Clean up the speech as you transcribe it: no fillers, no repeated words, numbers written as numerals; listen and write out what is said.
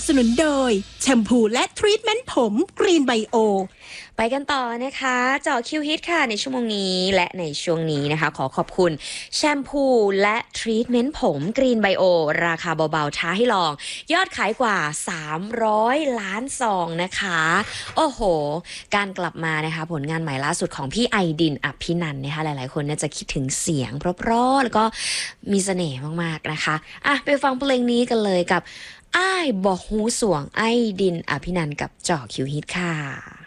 นุนโดยแชมพูและทรีทเมนต์ผมกรีนไบโอไปกันต่อนะคะเจาะคิวฮิตค่ะในชั่วโมงนี้และในช่วงนี้นะคะขอขอบคุณแชมพูและทรีทเมนต์ผมกรีนไบโอราคาเบาๆท้าให้ลองยอดขายกว่า300 ล้านซองนะคะโอ้โหการกลับมานะคะผลงานใหม่ล่าสุดของพี่ไอดินอภินันท์นะคะหลายๆคนน่าจะคิดถึงเสียงเพราะๆแล้วก็มีเสน่ห์มากๆนะคะไปฟังเพลงนี้กันเลยกับอ้ายบอกหูสวงไอดินอภินันท์กับเจาะคิวฮิตค่ะ